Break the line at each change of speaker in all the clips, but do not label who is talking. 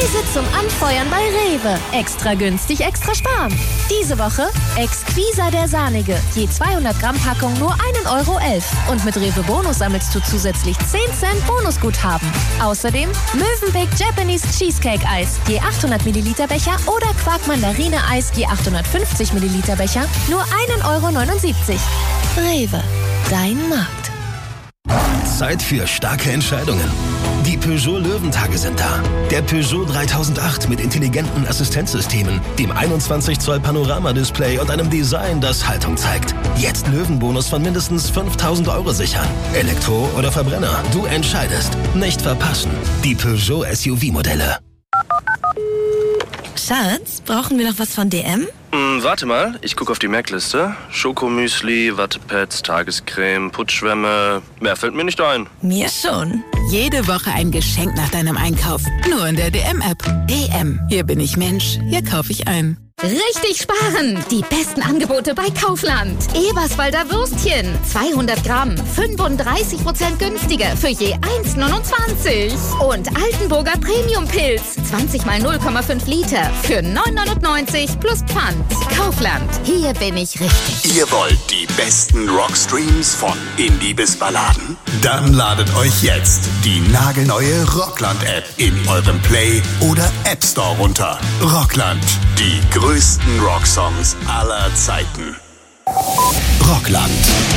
Diese zum Anfeuern bei Rewe. Extra günstig, extra sparen. Diese Woche Exquisa der Sahnige. Je 200 Gramm Packung nur 1,11 € Und mit Rewe Bonus sammelst du zusätzlich 10 Cent Bonusguthaben. Außerdem Mövenpick Japanese Cheesecake Eis. Je 800 Milliliter Becher oder Quark Mandarine Eis. Je 850 Milliliter Becher nur 1,79 €. Rewe. Dein Markt.
Zeit für starke Entscheidungen. Die Peugeot Löwentage sind da. Der Peugeot 3008 mit intelligenten Assistenzsystemen, dem 21 Zoll Panoramadisplay und einem Design, das Haltung zeigt. Jetzt Löwenbonus von mindestens 5.000 € sichern. Elektro oder Verbrenner, du entscheidest. Nicht verpassen. Die Peugeot SUV-Modelle.
Schatz, brauchen wir noch was von DM?
Warte mal, ich gucke auf die Merkliste. Schokomüsli, Wattepads, Tagescreme, Putzschwämme. Mehr fällt mir nicht ein.
Mir schon.
Jede Woche ein Geschenk nach deinem Einkauf. Nur in der DM-App. DM. Hier bin ich Mensch. Hier kaufe ich ein.
Richtig sparen! Die besten Angebote bei Kaufland. Eberswalder Würstchen. 200 Gramm. 35% günstiger für je 1,29 €. Und Altenburger Premium-Pilz. 20 mal 0,5 Liter für 9,99 € plus Pfand. Kaufland. Hier bin ich richtig.
Ihr wollt die besten Rockstreams von Indie bis Balladen? Dann ladet euch jetzt die nagelneue Rockland-App in eurem Play- oder App Store runter. Rockland. Die größten Rocksongs aller Zeiten. Rockland.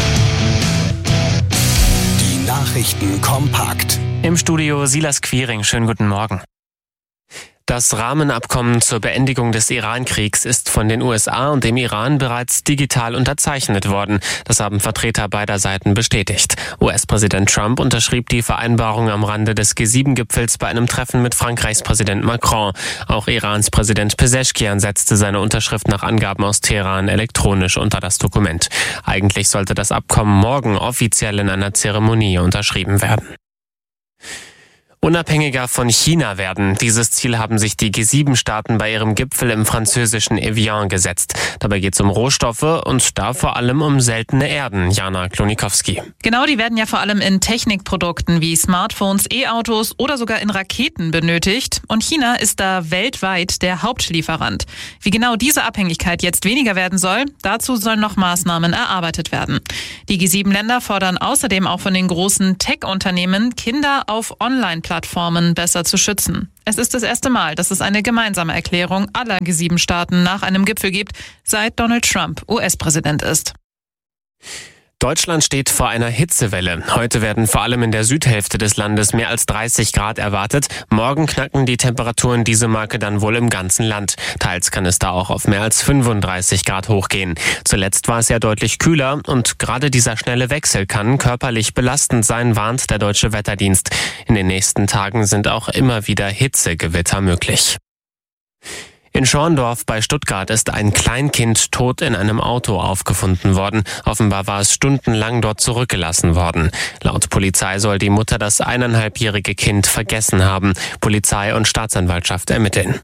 Die Nachrichten kompakt.
Im Studio Silas Quiring. Schönen guten Morgen. Das Rahmenabkommen zur Beendigung des Iran-Kriegs ist von den USA und dem Iran bereits digital unterzeichnet worden. Das haben Vertreter beider Seiten bestätigt. US-Präsident Trump unterschrieb die Vereinbarung am Rande des G7-Gipfels bei einem Treffen mit Frankreichs Präsident Macron. Auch Irans Präsident Pezeshkian setzte seine Unterschrift nach Angaben aus Teheran elektronisch unter das Dokument. Eigentlich sollte das Abkommen morgen offiziell in einer Zeremonie unterschrieben werden. Unabhängiger von China werden. Dieses Ziel haben sich die G7-Staaten bei ihrem Gipfel im französischen Evian gesetzt. Dabei geht es um Rohstoffe und da vor allem um seltene Erden. Jana Klonikowski.
Genau, die werden ja vor allem in Technikprodukten wie Smartphones, E-Autos oder sogar in Raketen benötigt. Und China ist da weltweit der Hauptlieferant. Wie genau diese Abhängigkeit jetzt weniger werden soll, dazu sollen noch Maßnahmen erarbeitet werden. Die G7-Länder fordern außerdem auch von den großen Tech-Unternehmen, Kinder auf Online-Plattformen besser zu schützen. Es ist das erste Mal, dass es eine gemeinsame Erklärung aller G7-Staaten nach einem Gipfel gibt, seit Donald Trump US-Präsident ist.
Deutschland steht vor einer Hitzewelle. Heute werden vor allem in der Südhälfte des Landes mehr als 30 Grad erwartet. Morgen knacken die Temperaturen diese Marke dann wohl im ganzen Land. Teils kann es da auch auf mehr als 35 Grad hochgehen. Zuletzt war es ja deutlich kühler und gerade dieser schnelle Wechsel kann körperlich belastend sein, warnt der Deutsche Wetterdienst. In den nächsten Tagen sind auch immer wieder Hitzegewitter möglich. In Schorndorf bei Stuttgart ist ein Kleinkind tot in einem Auto aufgefunden worden. Offenbar war es stundenlang dort zurückgelassen worden. Laut Polizei soll die Mutter das 1,5-jährige Kind vergessen haben. Polizei und Staatsanwaltschaft ermitteln.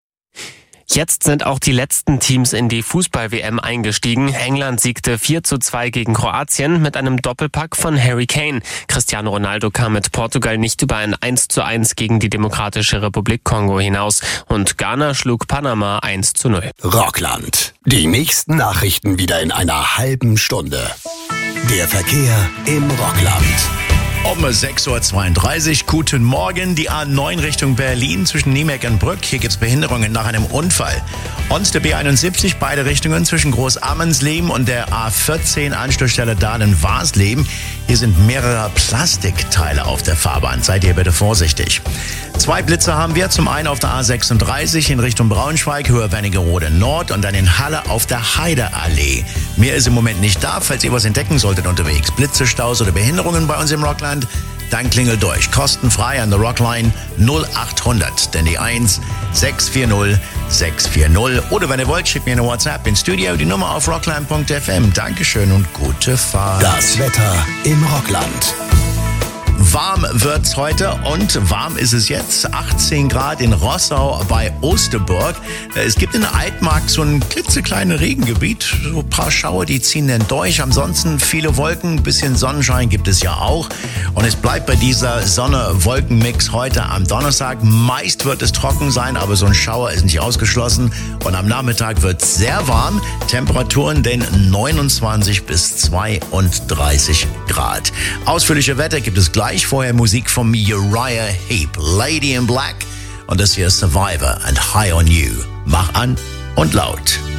Jetzt sind auch die letzten Teams in die Fußball-WM eingestiegen. England siegte 4:2 gegen Kroatien mit einem Doppelpack von Harry Kane. Cristiano Ronaldo kam mit Portugal nicht über ein 1:1 gegen die Demokratische Republik Kongo hinaus. Und Ghana schlug Panama 1:0.
Rockland. Die nächsten Nachrichten wieder in einer halben Stunde. Der Verkehr im Rockland.
Um 6:32 Uhr, guten Morgen, die A9 Richtung Berlin zwischen Niemeckernbrück. Hier gibt's Behinderungen nach einem Unfall. Und der B71, beide Richtungen zwischen Groß-Ammensleben und der A14 Anschlussstelle Dahlen-Warsleben. Hier sind mehrere Plastikteile auf der Fahrbahn. Seid ihr bitte vorsichtig. 2 Blitze haben wir. Zum einen auf der A36 in Richtung Braunschweig, Höhe Wernigerode Nord und dann in Halle auf der Heideallee. Mehr ist im Moment nicht da, falls ihr was entdecken solltet unterwegs. Blitze, Staus oder Behinderungen bei uns im Rockland, dann klingelt durch. Kostenfrei an der Rockline 0800, denn die 1 640 640. Oder wenn ihr wollt, schickt mir eine WhatsApp ins Studio, die Nummer auf rockland.fm. Dankeschön und gute Fahrt.
Das Wetter im Rockland.
Warm wird's heute und warm ist es jetzt. 18 Grad in Rossau bei Osterburg. Es gibt in der Altmark so ein klitzekleines Regengebiet. So ein paar Schauer, die ziehen dann durch. Ansonsten viele Wolken, ein bisschen Sonnenschein gibt es ja auch. Und es bleibt bei dieser Sonne-Wolken-Mix heute am Donnerstag. Meist wird es trocken sein, aber so ein Schauer ist nicht ausgeschlossen. Und am Nachmittag wird es sehr warm. Temperaturen denn 29 bis 32 Grad. Ausführliche Wetter gibt es gleich. Vorher Musik von Uriah Heep, Lady in Black. Und das hier ist Survivor and High on You. Mach an und laut.